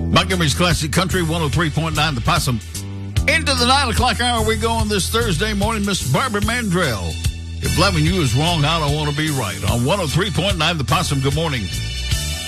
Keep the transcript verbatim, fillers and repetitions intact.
Montgomery's Classic Country, one oh three point nine The Possum. Into the nine o'clock hour we go on this Thursday morning. Miss Barbara Mandrell. If loving you is wrong, I don't want to be right. On one oh three point nine The Possum, good morning.